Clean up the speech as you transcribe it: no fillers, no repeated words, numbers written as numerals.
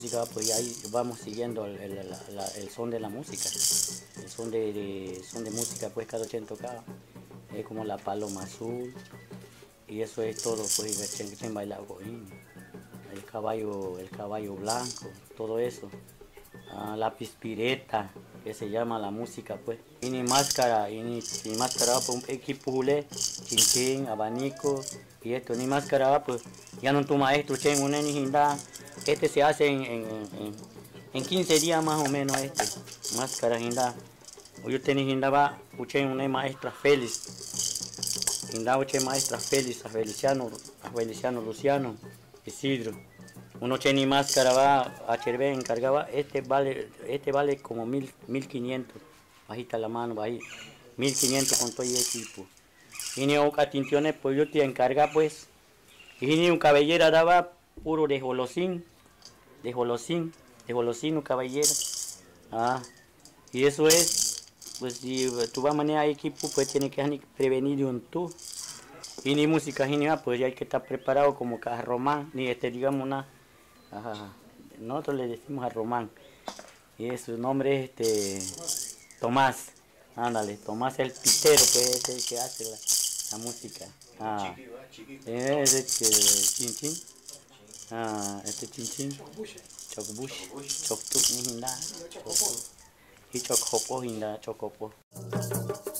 Música, pues ahí vamos siguiendo el son de la música, el son de música, pues cada quien tocaba, es como la paloma azul, y eso es todo, pues chen bailaba cojín, el caballo blanco, todo eso, la pispireta, que se llama la música, pues, y ni máscara, pues un equipo julé, chinchín, abanico, y esto, ni máscara, pues, ya no tu maestro, chen, una nijinda. Este se hace en 15 días más o menos máscara hinda. Yo tenía hinda va, uche una maestra Félix. Hinda uche maestra Félix, a Feliciano Luciano, Isidro. Uno ni máscara va, a Chervé encargaba, este vale como 1500. Bajita la mano, bajita. 1500 con todo el equipo. Y ni oca tintiones, pues yo te encarga pues. Y ni un cabellera daba puro de jolosín. De Jolosín, caballero. Ah, y eso es, pues si tú vas a manejar equipo, pues tienes que prevenir de un tú. Y ni música genial, pues ya hay que estar preparado como que a Román, ni digamos una, ajá, nosotros le decimos a Román. Y su nombre es Tomás. Ándale, Tomás el pitero, pues es el que hace la música. Ah, es chinchín. Ah, chinchín. Chokbush, choktuk ni hinda, y chokhopo hinda, chokopo.